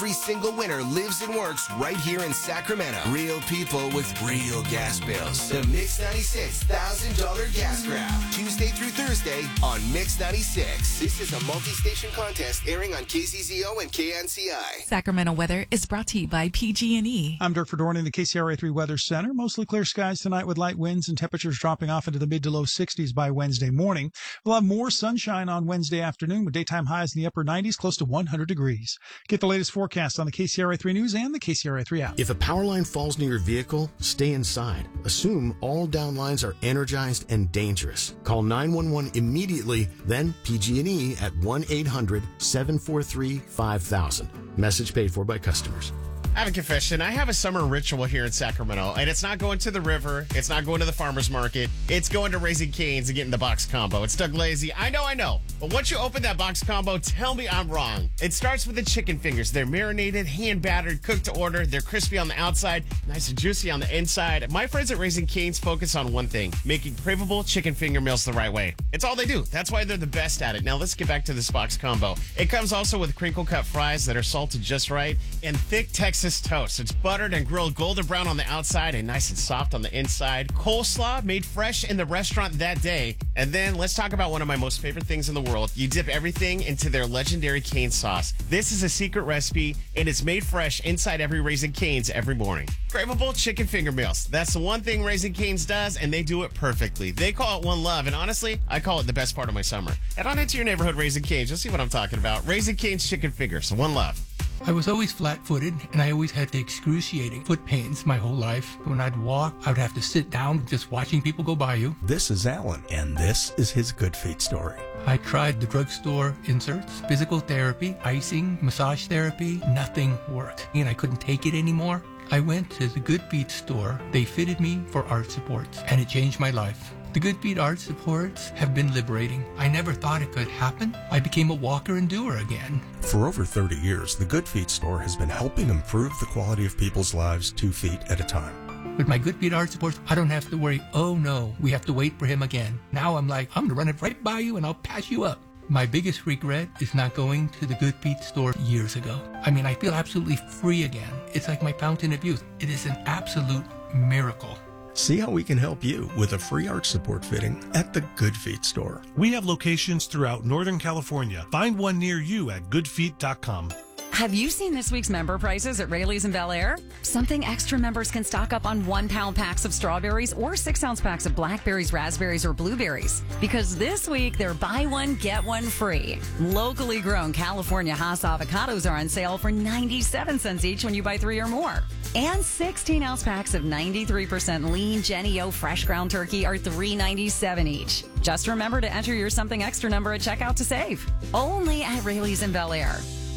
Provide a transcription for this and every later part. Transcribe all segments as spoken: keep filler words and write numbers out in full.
Every single winner lives and works right here in Sacramento. Real people with real gas bills. The Mix ninety-six one thousand dollars Gas Grab. Tuesday through Thursday on Mix ninety-six. This is a multi-station contest airing on K C Z O and K N C I. Sacramento weather is brought to you by P G and E. I'm Dirk Verdorn in the K C R A three Weather Center. Mostly clear skies tonight with light winds and temperatures dropping off into the mid to low sixties by Wednesday morning. We'll have more sunshine on Wednesday afternoon with daytime highs in the upper nineties, close to one hundred degrees. Get the latest forecast on the K C R A three News and the K C R A three app. If a power line falls near your vehicle, stay inside. Assume all down lines are energized and dangerous. Call nine one one immediately, then P G and E at one eight hundred seven four three five thousand. Message paid for by customers. I have a confession. I have a summer ritual here in Sacramento, and it's not going to the river. It's not going to the farmer's market. It's going to Raising Cane's and getting the box combo. It's Doug Lazy. I know, I know. But once you open that box combo, tell me I'm wrong. It starts with the chicken fingers. They're marinated, hand-battered, cooked to order. They're crispy on the outside, nice and juicy on the inside. My friends at Raising Cane's focus on one thing, making craveable chicken finger meals the right way. It's all they do. That's why they're the best at it. Now, let's get back to this box combo. It comes also with crinkle-cut fries that are salted just right and thick Texas toast. It's buttered and grilled golden brown on the outside and nice and soft on the inside. Coleslaw made fresh in the restaurant that day. And then let's talk about one of my most favorite things in the world. You dip everything into their legendary cane sauce. This is a secret recipe and it's made fresh inside every Raising Cane's every morning. Craveable chicken finger meals. That's the one thing Raising Cane's does, and they do it perfectly. They call it one love, and honestly, I call it the best part of my summer. Head on into your neighborhood Raising Cane's. You'll see what I'm talking about. Raising Cane's chicken fingers. One love. I was always flat-footed, and I always had excruciating foot pains my whole life. When I'd walk, I would have to sit down just watching people go by you. This is Alan, and this is his Good Feet story. I tried the drugstore inserts, physical therapy, icing, massage therapy. Nothing worked, and I couldn't take it anymore. I went to the Good Feet store. They fitted me for arch supports, and it changed my life. The Good Feet arch supports have been liberating. I never thought it could happen. I became a walker and doer again. For over thirty years, the Good Feet store has been helping improve the quality of people's lives two feet at a time. With my Good Feet arch supports, I don't have to worry, oh no, we have to wait for him again. Now I'm like, I'm going to run it right by you and I'll pass you up. My biggest regret is not going to the Good Feet store years ago. I mean, I feel absolutely free again. It's like my fountain of youth. It is an absolute miracle. See how we can help you with a free arch support fitting at the Good Feet store. We have locations throughout Northern California. Find one near you at good feet dot com. Have you seen this week's member prices at Rayleigh's in Bel Air? Something extra members can stock up on one pound packs of strawberries or six ounce packs of blackberries, raspberries, or blueberries. Because this week, they're buy one, get one free. Locally grown California Hass avocados are on sale for ninety-seven cents each when you buy three or more. And sixteen ounce packs of ninety-three percent lean Jenny O fresh ground turkey are three ninety-seven each. Just remember to enter your something extra number at checkout to save. Only at Rayleigh's in Bel Air.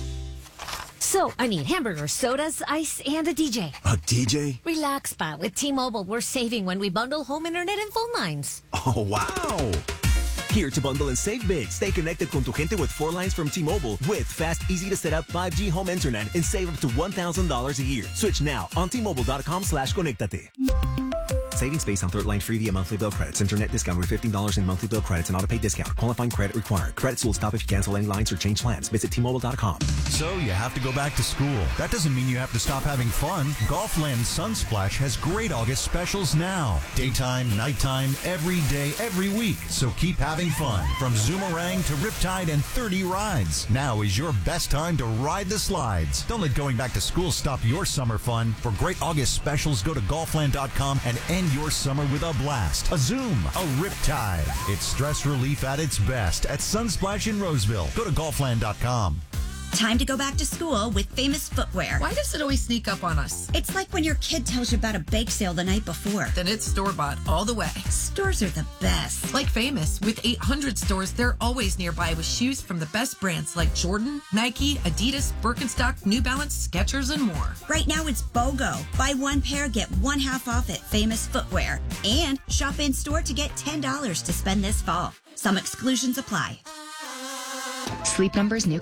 So, I need hamburgers, sodas, ice, and a D J. A D J? Relax, pa. With T-Mobile, we're saving when we bundle home internet and phone lines. Oh, wow. Here to bundle and save big. Stay connected con tu gente with four lines from T-Mobile with fast, easy-to-set-up five G home internet and save up to one thousand dollars a year. Switch now on T-Mobile.com slash conectate. Savings based on third line free via monthly bill credits. Internet discount with fifteen dollars in monthly bill credits and auto-pay discount. Qualifying credit required. Credits will stop if you cancel any lines or change plans. Visit T Mobile dot com. So you have to go back to school. That doesn't mean you have to stop having fun. Golfland Sunsplash has great August specials now. Daytime, nighttime, every day, every week. So keep having fun. From Zoomerang to Riptide and thirty rides. Now is your best time to ride the slides. Don't let going back to school stop your summer fun. For great August specials, go to golfland dot com and end your summer with a blast, a zoom, a riptide. It's stress relief at its best at Sunsplash in Roseville. Go to golfland dot com. Time to go back to school with Famous Footwear. Why does it always sneak up on us? It's like when your kid tells you about a bake sale the night before. Then it's store-bought all the way. Stores are the best. Like Famous. With eight hundred stores, they're always nearby with shoes from the best brands like Jordan, Nike, Adidas, Birkenstock, New Balance, Skechers, and more. Right now it's BOGO. Buy one pair, get one half off at Famous Footwear. And shop in-store to get ten dollars to spend this fall. Some exclusions apply. Sleep Number's new